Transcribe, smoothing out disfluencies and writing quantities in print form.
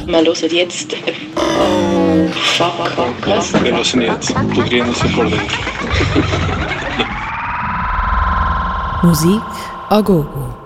Wir hören jetzt... Oh, fuck, was? Wir hören jetzt Blutgräne Supporter. Musik a gogo.